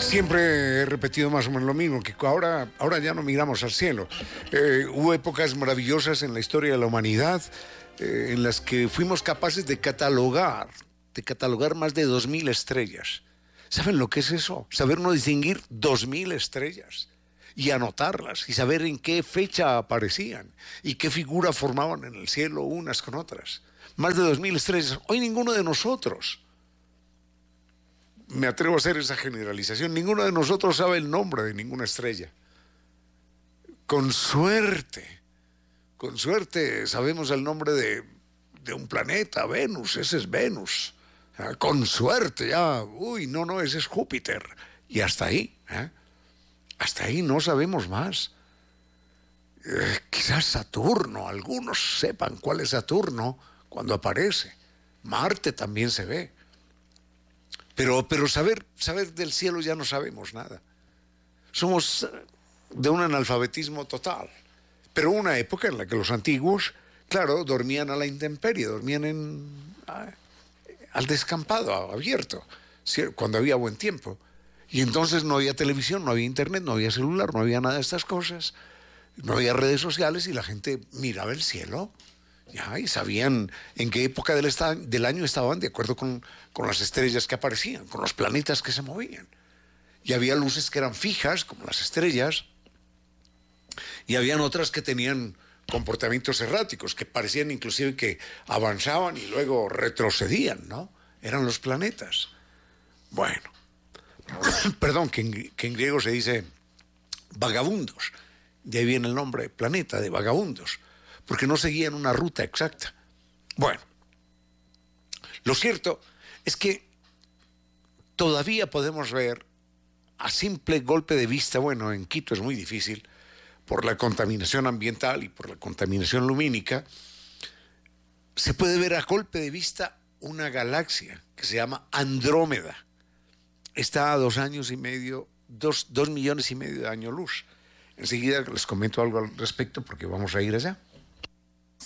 Siempre he repetido más o menos lo mismo, que ahora ya no miramos al cielo. Hubo épocas maravillosas en la historia de la humanidad en las que fuimos capaces de catalogar más de 2000 estrellas. ¿Saben lo que es eso? Sabernos distinguir 2000 estrellas y anotarlas y saber en qué fecha aparecían y qué figura formaban en el cielo unas con otras. Más de 2000 estrellas. Hoy ninguno de nosotros, me atrevo a hacer esa generalización, ninguno de nosotros sabe el nombre de ninguna estrella. Con suerte sabemos el nombre de un planeta, Venus, ese es Venus. Con suerte ya, no, ese es Júpiter. Y hasta ahí, hasta ahí no sabemos más. Quizás Saturno, algunos sepan cuál es Saturno cuando aparece. Marte también se ve. Pero saber del cielo ya no sabemos nada. Somos de un analfabetismo total. Pero una época en la que los antiguos, claro, dormían a la intemperie, dormían al descampado, abierto, cuando había buen tiempo. Y entonces no había televisión, no había internet, no había celular, no había nada de estas cosas. No había redes sociales y la gente miraba el cielo. Y sabían en qué época del año estaban de acuerdo con las estrellas que aparecían, con los planetas que se movían. Y había luces que eran fijas, como las estrellas, y habían otras que tenían comportamientos erráticos, que parecían inclusive que avanzaban y luego retrocedían, ¿no? Eran los planetas. Bueno, perdón, que en griego se dice vagabundos. De ahí viene el nombre planeta, de vagabundos, porque no seguían una ruta exacta. Bueno, lo cierto es que todavía podemos ver a simple golpe de vista, bueno, en Quito es muy difícil, por la contaminación ambiental y por la contaminación lumínica, se puede ver a golpe de vista una galaxia que se llama Andrómeda. Está a 2 millones y medio de años luz. Enseguida les comento algo al respecto porque vamos a ir allá.